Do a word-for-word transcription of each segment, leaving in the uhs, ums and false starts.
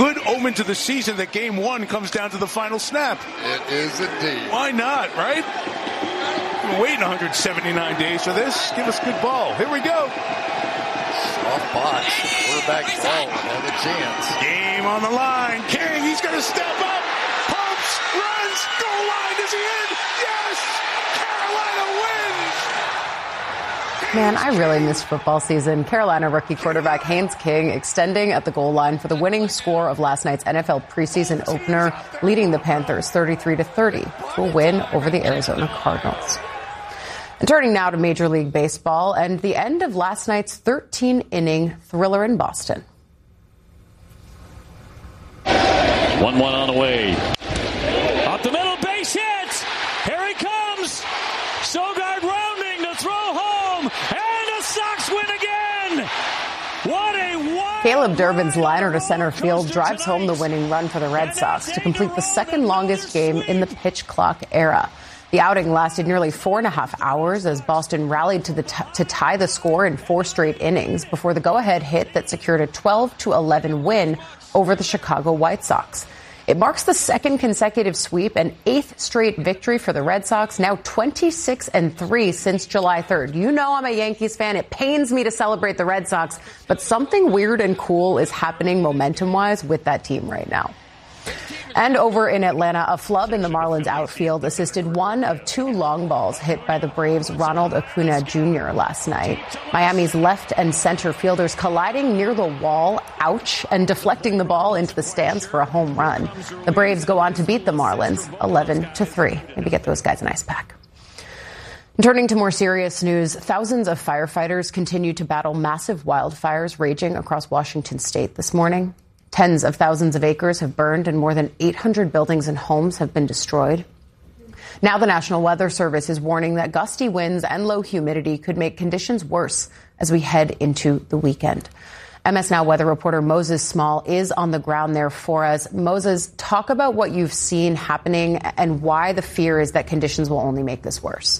good omen to the season that game one comes down to the final snap. It is indeed. Why not, right? We're waiting one hundred seventy-nine days for this. Give us good ball. Here we go. Soft box. Quarterback ball. Have a chance. Game on the line. King, he's going to step up. Pumps, runs, goal line. Is he in? Yes! Carolina wins! Man, I really missed football season. Carolina rookie quarterback Haynes King extending at the goal line for the winning score of last night's N F L preseason opener, leading the Panthers thirty-three to thirty to a win over the Arizona Cardinals. And turning now to Major League Baseball and the end of last night's thirteen-inning thriller in Boston. one one on the way. Up the middle, base hit. Here he comes. Sogard rounding to throw home. And the Sox win again. What a wild Caleb Durbin's liner to center field drives home the winning run for the Red Sox to complete the second longest game in the pitch clock era. The outing lasted nearly four and a half hours as Boston rallied to the t- to tie the score in four straight innings before the go-ahead hit that secured a twelve to eleven win over the Chicago White Sox. It marks the second consecutive sweep and eighth straight victory for the Red Sox, now twenty-six and three since July third. You know I'm a Yankees fan. It pains me to celebrate the Red Sox, but something weird and cool is happening momentum-wise with that team right now. And over in Atlanta, a flub in the Marlins outfield assisted one of two long balls hit by the Braves' Ronald Acuna Junior last night. Miami's left and center fielders colliding near the wall, ouch, and deflecting the ball into the stands for a home run. The Braves go on to beat the Marlins eleven to three. Maybe get those guys an ice pack. Turning to more serious news, thousands of firefighters continue to battle massive wildfires raging across Washington state this morning. Tens of thousands of acres have burned and more than eight hundred buildings and homes have been destroyed. Now the National Weather Service is warning that gusty winds and low humidity could make conditions worse as we head into the weekend. M S Now weather reporter Moses Small is on the ground there for us. Moses, talk about what you've seen happening and why the fear is that conditions will only make this worse.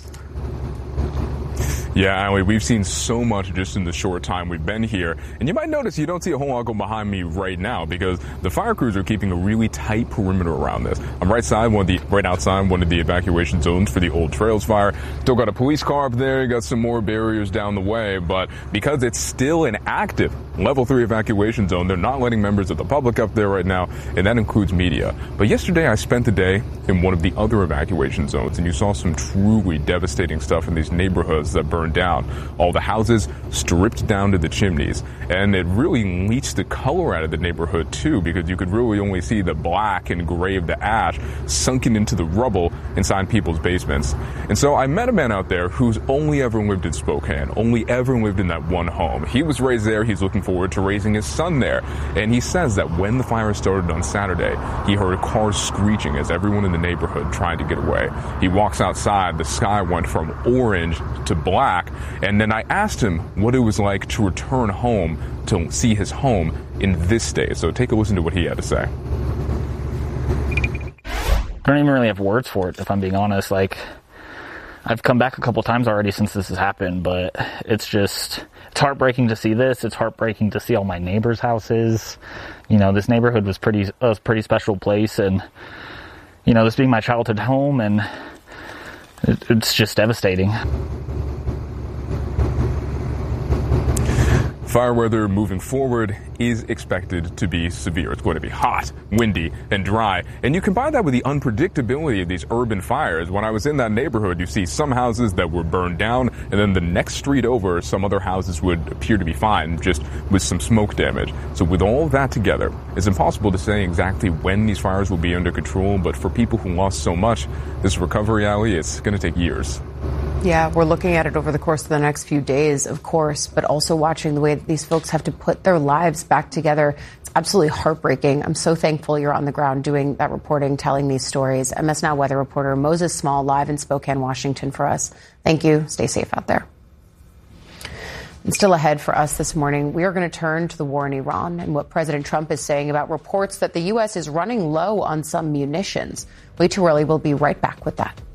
Yeah, Allie, we've seen so much just in the short time we've been here. And you might notice you don't see a whole lot going behind me right now because the fire crews are keeping a really tight perimeter around this. I'm right side, one of the right outside one of the evacuation zones for the Old Trails fire. Still got a police car up there, got some more barriers down the way, but because it's still an active level three evacuation zone, they're not letting members of the public up there right now, and that includes media. But yesterday I spent the day in one of the other evacuation zones, and you saw some truly devastating stuff in these neighborhoods that burned down. All the houses stripped down to the chimneys, and it really leached the color out of the neighborhood too, because you could really only see the black and gray of the ash sunken into the rubble inside people's basements. And so I met a man out there who's only ever lived in Spokane, only ever lived in that one home. He was raised there. He's looking forward to raising his son there. And he says that when the fire started on Saturday, he heard cars screeching as everyone in the neighborhood tried to get away. He walks outside. The sky went from orange to black. And then I asked him what it was like to return home to see his home in this state. So take a listen to what he had to say. I don't even really have words for it, if I'm being honest. Like, I've come back a couple times already since this has happened, but it's just, it's heartbreaking to see this. It's heartbreaking to see all my neighbors' houses. You know, this neighborhood was pretty, a pretty special place, and, you know, this being my childhood home, and it, it's just devastating. Fire weather moving forward is expected to be severe. It's going to be hot, windy, and dry. And you combine that with the unpredictability of these urban fires. When I was in that neighborhood, you see some houses that were burned down, and then the next street over, some other houses would appear to be fine, just with some smoke damage. So with all that together, it's impossible to say exactly when these fires will be under control, but for people who lost so much, this recovery, Allie, it's going to take years. Yeah, we're looking at it over the course of the next few days, of course, but also watching the way that these folks have to put their lives back together. It's absolutely heartbreaking. I'm so thankful you're on the ground doing that reporting, telling these stories. M S Now weather reporter Moses Small live in Spokane, Washington for us. Thank you. Stay safe out there. And still ahead for us this morning, we are going to turn to the war in Iran and what President Trump is saying about reports that the U S is running low on some munitions. Way too early. We'll be right back with that.